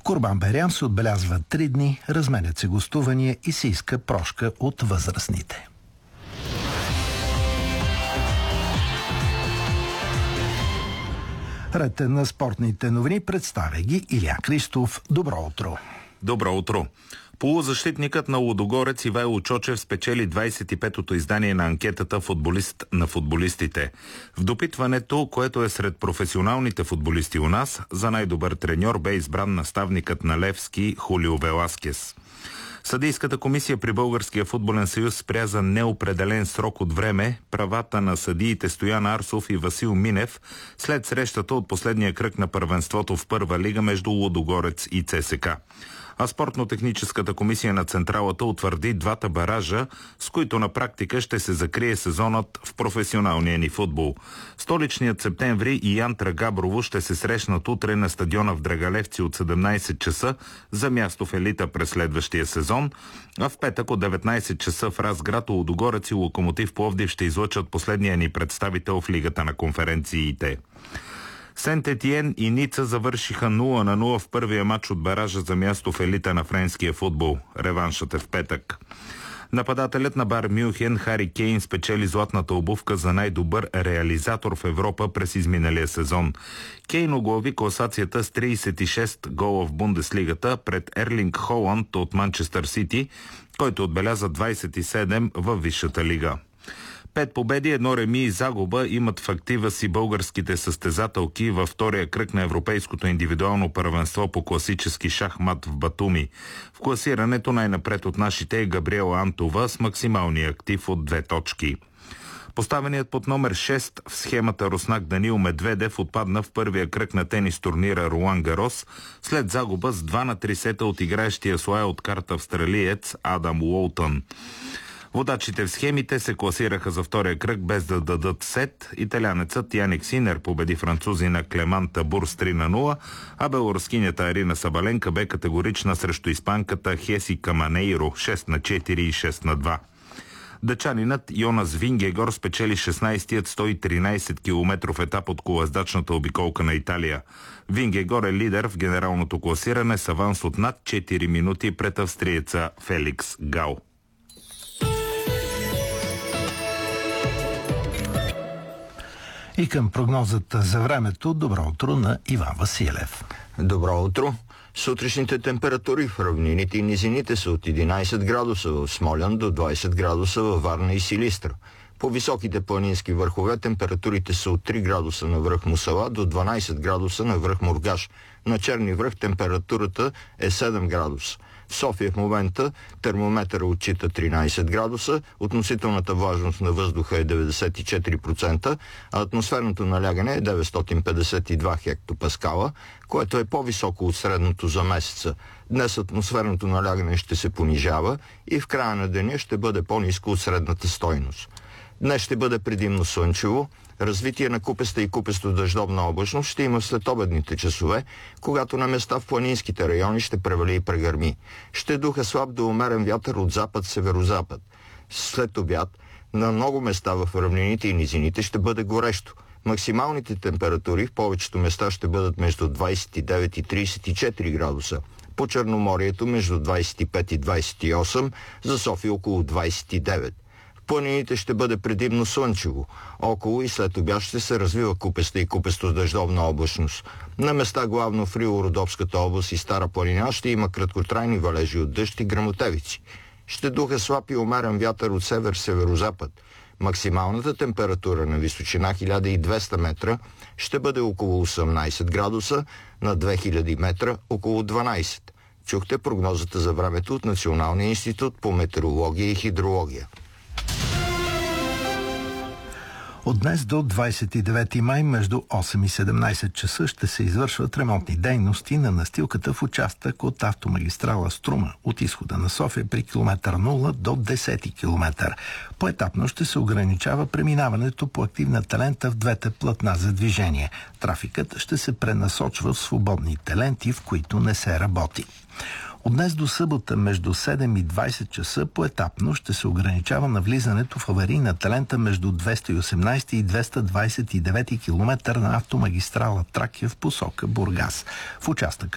Курбан Байрам се отбелязва 3 дни, разменят се гостувания и се иска прошка от възрастните. Ред на спортните новини представя ги Илия Христов. Добро утро! Добро утро! Полузащитникът на Лудогорец Ивайло Чочев спечели 25-то издание на анкетата «Футболист на футболистите». В допитването, което е сред професионалните футболисти у нас, за най-добър треньор бе избран наставникът на Левски Хулио Веласкес. Съдийската комисия при Българския футболен съюз спря за неопределен срок от време правата на съдиите Стоян Арсов и Васил Минев след срещата от последния кръг на първенството в първа лига между Лудогорец и ЦСКА. А спортно-техническата комисия на Централата утвърди двата баража, с които на практика ще се закрие сезонът в професионалния ни футбол. Столичният Септември и Янтра Габрово ще се срещнат утре на стадиона в Драгалевци от 17 часа за място в елита през следващия сезон, а в петък от 19 часа в Разград Лудогорец и Локомотив Пловдив ще излъчат последния ни представител в Лигата на конференциите. Сент-Етиен и Ница завършиха 0-0 в първия матч от баража за място в елита на френския футбол. Реваншът е в петък. Нападателят на Бар Мюнхен Хари Кейн спечели златната обувка за най-добър реализатор в Европа през изминалия сезон. Кейн оглави класацията с 36 гола в Бундеслигата пред Ерлинг Холанд от Манчестър Сити, който отбеляза 27 във висшата лига. 5 победи, 1 реми и загуба имат в актива си българските състезателки във втория кръг на Европейското индивидуално първенство по класически шахмат в Батуми. В класирането най-напред от нашите е Габриела Антова с максималния актив от 2 точки. Поставеният под номер 6 в схемата руснак Данил Медведев отпадна в първия кръг на тенис турнира Ролан Гарос след загуба с 2-3 сета от играещия слая от карта австралиец Адам Уолтън. Водачите в схемите се класираха за втория кръг без да дадат сет. Италянецът Яник Синер победи французина Клеман Табур с 3-0, а белорускинята Арина Сабаленка бе категорична срещу испанката Хеси Каманейро 6-4 и 6-2. Дъчанинът Йонас Вингегор спечели 16-тият 113 км етап от колоездачната обиколка на Италия. Вингегор е лидер в генералното класиране с аванс от над 4 минути пред австриеца Феликс Гал. И към прогнозата за времето, добро утро на Иван Василев. Добро утро! Сутрешните температури в равнините и низините са от 11 градуса в Смолян до 20 градуса във Варна и Силистра. По високите планински върхове температурите са от 3 градуса на връх Мусала до 12 градуса на връх Мургаш. На Черни връх температурата е 7 градуса. В София в момента термометъра отчита 13 градуса, относителната влажност на въздуха е 94%, а атмосферното налягане е 952 хектопаскала, което е по-високо от средното за месеца. Днес атмосферното налягане ще се понижава и в края на деня ще бъде по-ниско от средната стойност. Днес ще бъде предимно слънчево. Развитие на купеста и купесто-дъждовна облачност ще има след обедните часове, когато на места в планинските райони ще превали и прегърми. Ще духа слаб до умерен вятър от запад-северозапад. След обяд на много места в равнините и низините ще бъде горещо. Максималните температури в повечето места ще бъдат между 29 и 34 градуса. По Черноморието между 25 и 28, за София около 29. Планините ще бъде предимно слънчево. Около и след обяд ще се развива купеста и купесто-дъждовна облачност. На места главно в Рило-Родопската област и Стара планина ще има краткотрайни валежи от дъжд и гръмотевици. Ще духа слаб и умерен вятър от север-северозапад. Максималната температура на височина 1200 метра ще бъде около 18 градуса, на 2000 метра около 12. Чухте прогнозата за времето от Националния институт по метеорология и хидрология. От днес до 29 май между 8 и 17 часа ще се извършват ремонтни дейности на настилката в участък от автомагистрала Струма от изхода на София при километър 0 до 10 километър. Поетапно ще се ограничава преминаването по активната лента в двете платна за движение. Трафикът ще се пренасочва в свободните ленти, в които не се работи. От днес до събота между 7 и 20 часа поетапно ще се ограничава навлизането в аварийната лента между 218 и 229 км на автомагистрала Тракия в посока Бургас. В участъка